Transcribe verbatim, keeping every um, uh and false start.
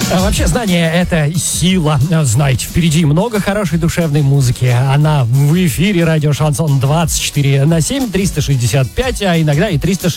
А вообще, знание — это сила. Знаете, впереди много хорошей душевной музыки. Она в эфире радио Шансон двадцать четыре на семь, триста шестьдесят пять, а иногда и триста шестьдесят